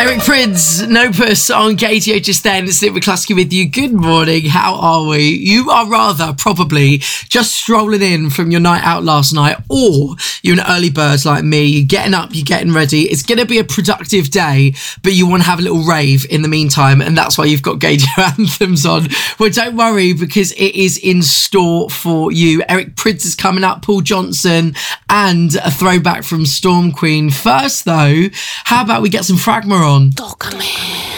Eric Prydz, Nopus on KTO just then. It's Nick McCluskey with you. Good morning. How are we? You are rather probably just strolling in from your night out last night, or you're an early bird like me. You're getting up, you're getting ready. It's going to be a productive day, but you want to have a little rave in the meantime, and that's why you've got KTO Anthems on. Well, don't worry, because it is in store for you. Eric Prydz is coming up, Paul Johnson, and a throwback from Storm Queen. First, though, how about we get some Fragma on? Tócame.